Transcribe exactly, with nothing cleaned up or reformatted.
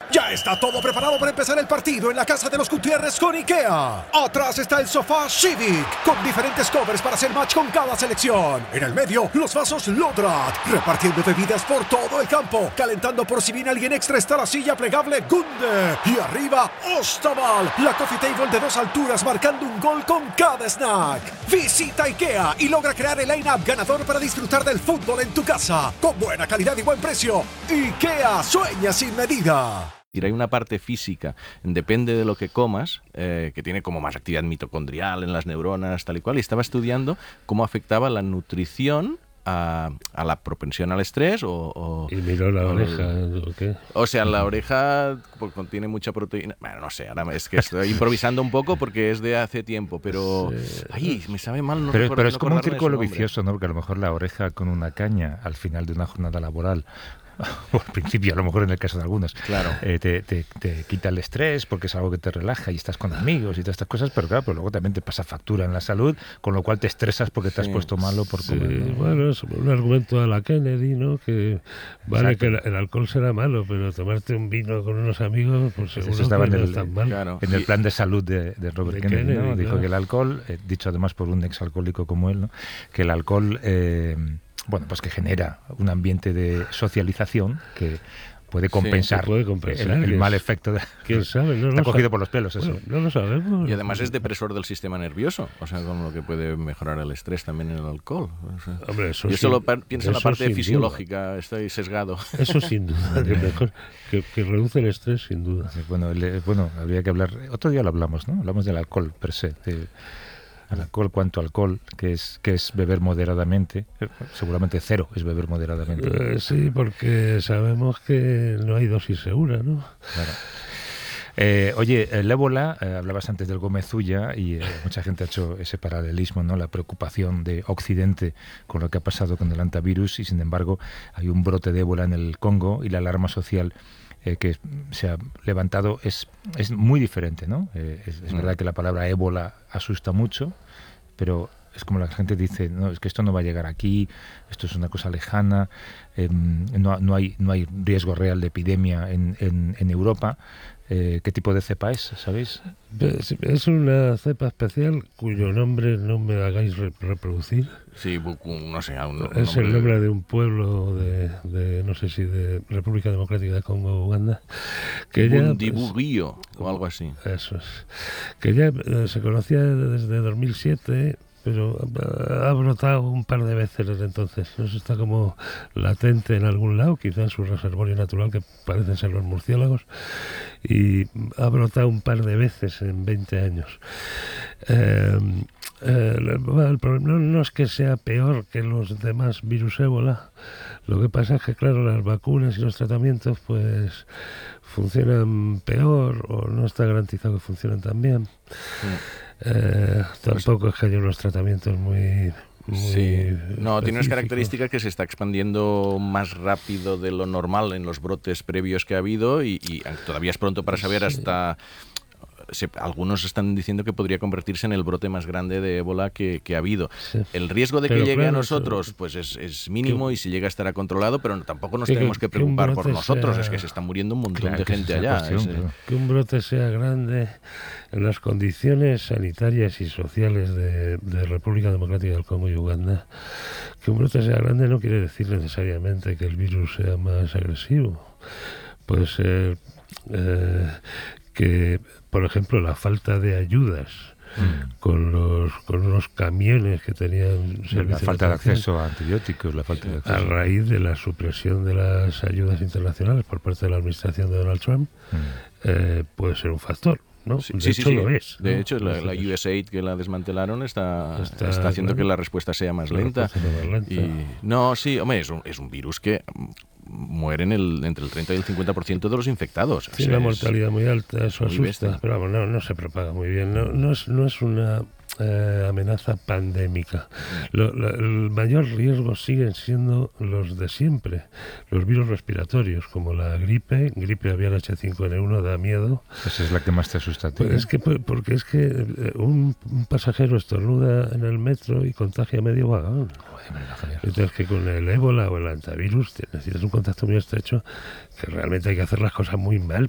Ya está todo preparado para empezar el partido en la casa de los Gutiérrez con IKEA. Atrás está el sofá Civic, con diferentes covers para hacer match con cada selección. En el medio, los vasos Lodrat, repartiendo bebidas por todo el campo. Calentando por si viene alguien extra está la silla plegable Gunde. Y arriba, Ostaval, la coffee table de dos alturas marcando un gol con cada snack. Visita IKEA y logra crear el line-up ganador para disfrutar del fútbol en tu casa. Con buena calidad y buen precio. IKEA, sueña sin medida. Hay una parte física, depende de lo que comas, eh, que tiene como más actividad mitocondrial en las neuronas, tal y cual, y estaba estudiando cómo afectaba la nutrición a, a la propensión al estrés o... o y miró la o, oreja, ¿o qué? O sea, la oreja pues, contiene mucha proteína. Bueno, no sé, ahora es que estoy improvisando un poco porque es de hace tiempo, pero... Sí. Ay, me sabe mal no Pero, recuerdo, pero es no como un círculo nombre. vicioso, ¿no? Porque a lo mejor la oreja con una caña al final de una jornada laboral, o al principio, a lo mejor en el caso de algunos, claro. eh, te, te, te quita el estrés porque es algo que te relaja y estás con amigos y todas estas cosas, pero claro, pero luego también te pasa factura en la salud, con lo cual te estresas porque te has sí. puesto malo por sí, comer, ¿no? Bueno, es un argumento a la Kennedy, ¿no? Que vale Exacto. que el, el alcohol será malo, pero tomarte un vino con unos amigos, pues seguro Eso estaba que en no el, es tan mal. Claro. En el plan de salud de, de Robert de Kennedy, Kennedy, ¿no? Dijo claro. que el alcohol, eh, dicho además por un exalcohólico como él, ¿no? Que el alcohol... Eh, bueno, pues que genera un ambiente de socialización que puede compensar, sí, puede compensar el, el mal es, efecto de... ¿Quién sabe? No Está lo cogido sabe. por los pelos eso. Bueno, no lo sabemos. Y además es depresor del sistema nervioso, o sea, con lo que puede mejorar el estrés también en el alcohol. O sea, Hombre, eso yo sin, solo pienso en la parte fisiológica, duda. Estoy sesgado. Eso sin duda, que, mejor, que, que reduce el estrés sin duda. Bueno, le, bueno, habría que hablar... Otro día lo hablamos, ¿no? Hablamos del alcohol per se, de, al alcohol, cuánto alcohol, que es que es beber moderadamente. Seguramente cero es beber moderadamente. Eh, sí, porque sabemos que no hay dosis segura, ¿no? Claro. Eh, oye, el ébola, eh, hablabas antes del Gómez Ulla y eh, mucha gente ha hecho ese paralelismo, ¿no? La preocupación de Occidente con lo que ha pasado con el antivirus y sin embargo hay un brote de ébola en el Congo y la alarma social Eh, que se ha levantado es, es muy diferente, ¿no? Eh, es, es mm. verdad que la palabra ébola asusta mucho, pero es como la gente dice, no, es que esto no va a llegar aquí, esto es una cosa lejana, eh, no, no, hay, no hay riesgo real de epidemia en, en, en Europa. Eh, ¿Qué tipo de cepa es, sabéis? Es una cepa especial cuyo nombre no me hagáis re- reproducir. Sí, no sé. Un, un es nombre el nombre de un pueblo de, de, no sé si de República Democrática de Congo, Uganda. Que ya, Bundibuguillo pues, o algo así. Eso es. Que ya eh, se conocía desde dos mil siete, pero ha brotado un par de veces desde entonces. Eso está como latente en algún lado, quizás en su reservorio natural, que parecen ser los murciélagos, y ha brotado un par de veces en veinte años. Eh, eh, el problema no, no es que sea peor que los demás virus ébola, lo que pasa es que, claro, las vacunas y los tratamientos pues funcionan peor o no está garantizado que funcionen tan bien. Sí. Eh, tampoco es que haya unos tratamientos muy... Muy sí, no, tiene unas específicos. características que se está expandiendo más rápido de lo normal en los brotes previos que ha habido y, y todavía es pronto para saber sí. hasta... Se, algunos están diciendo que podría convertirse en el brote más grande de ébola que, que ha habido. Sí. El riesgo de pero que llegue claro, a nosotros pero, pues es, es mínimo que, y si llega estará controlado, pero tampoco nos que, tenemos que preocupar que por nosotros, sea, es que se está muriendo un montón claro, de gente allá. Cuestión, ese, claro. Que un brote sea grande en las condiciones sanitarias y sociales de, de República Democrática del Congo y Uganda, que un brote sea grande no quiere decir necesariamente que el virus sea más agresivo. Puede ser eh, que, por ejemplo, la falta de ayudas mm. con los con los camiones que tenían la falta de, de acceso a antibióticos, la falta de acceso. A raíz de la supresión de las ayudas internacionales por parte de la administración de Donald Trump, mm. eh, puede ser un factor. ¿no? Sí, de sí, hecho sí, lo es. De ¿no? hecho, la, la U S A I D que la desmantelaron está, está, está haciendo claro, que la respuesta sea más lenta. Más lenta. Y, no, sí, hombre, es un, es un virus que mueren el, entre el treinta y el cincuenta por ciento de los infectados. Tiene una mortalidad muy alta, eso muy asusta, bestia. pero vamos, no, no se propaga muy bien. No, no, es, no es una eh, amenaza pandémica. Lo, lo, el mayor riesgo siguen siendo los de siempre, los virus respiratorios, como la gripe, gripe aviar H cinco N uno da miedo. Esa es la que más te asusta a ti. Pues es que, porque es que un, un pasajero estornuda en el metro y contagia a medio vagón. Mientras que con el ébola o el antivirus necesitas un contacto muy estrecho, que realmente hay que hacer las cosas muy mal